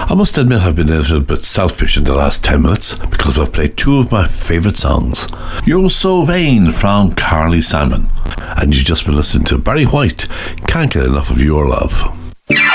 I must admit I've been a little bit selfish in the last 10 minutes because I've played two of my favourite songs. You're So Vain from Carly Simon, and you've just been listening to Barry White, Can't Get Enough of Your Love.